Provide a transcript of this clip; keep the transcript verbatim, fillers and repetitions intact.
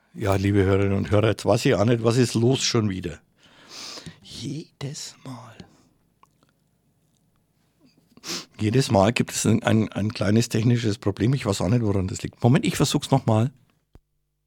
Ja, liebe Hörerinnen und Hörer, jetzt weiß ich auch nicht, was ist los schon wieder. Jedes Mal. Jedes Mal gibt es ein, ein, ein kleines technisches Problem. Ich weiß auch nicht, woran das liegt. Moment, ich versuch's nochmal.